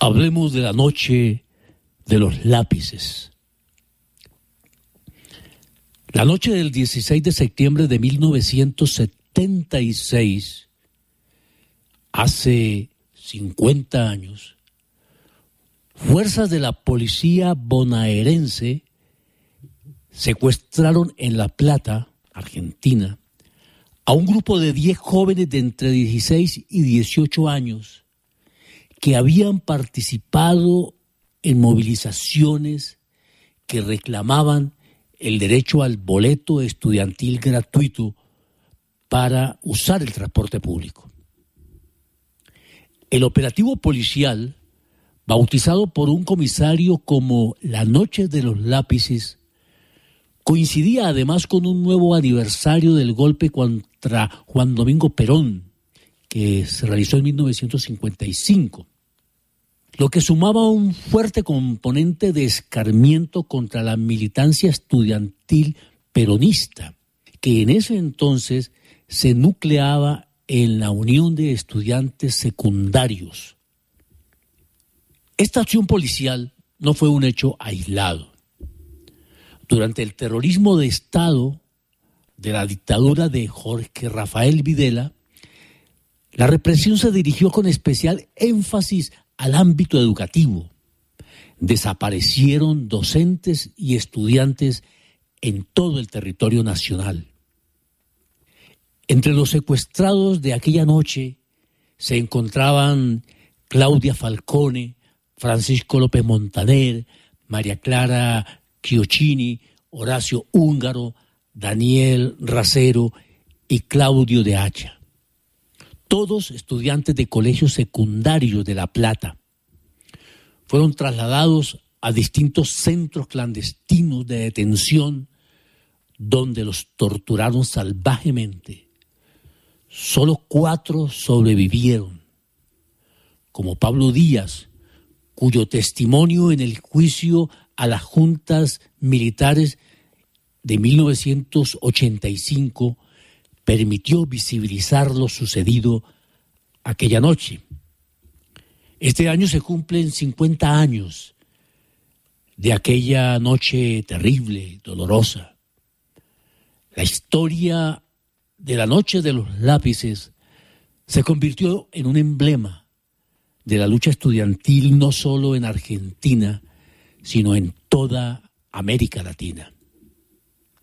Hablemos de la noche de los lápices. La noche del 16 de septiembre de 1976, hace 50 años, fuerzas de la policía bonaerense secuestraron en La Plata, Argentina, a un grupo de 10 jóvenes de entre 16 y 18 años que habían participado en movilizaciones que reclamaban el derecho al boleto estudiantil gratuito para usar el transporte público. El operativo policial, bautizado por un comisario como la Noche de los Lápices, coincidía además con un nuevo aniversario del golpe contra Juan Domingo Perón, que se realizó en 1955, lo que sumaba un fuerte componente de escarmiento contra la militancia estudiantil peronista, que en ese entonces se nucleaba en la Unión de Estudiantes Secundarios. Esta acción policial no fue un hecho aislado. Durante el terrorismo de Estado de la dictadura de Jorge Rafael Videla, la represión se dirigió con especial énfasis al ámbito educativo. Desaparecieron docentes y estudiantes en todo el territorio nacional. Entre los secuestrados de aquella noche se encontraban Claudia Falcone, Francisco López Montaner, María Clara Chiochini, Horacio Húngaro, Daniel Racero y Claudio de Hacha. Todos estudiantes de colegios secundarios de La Plata. Fueron trasladados a distintos centros clandestinos de detención donde los torturaron salvajemente. Solo 4 sobrevivieron, como Pablo Díaz, cuyo testimonio en el juicio a las juntas militares de 1985 permitió visibilizar lo sucedido aquella noche. Este año se cumplen 50 años de aquella noche terrible, dolorosa. La historia de la Noche de los Lápices se convirtió en un emblema de la lucha estudiantil no solo en Argentina, sino en toda América Latina.